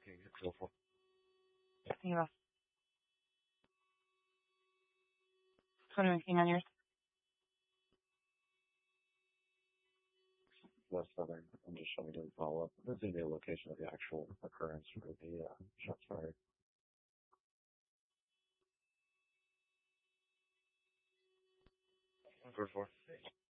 Okay, 604. Thank you, boss. 2019 on yours. West Southern. I'm just showing you the follow-up. This is the location of the actual occurrence for the shots fired. 144.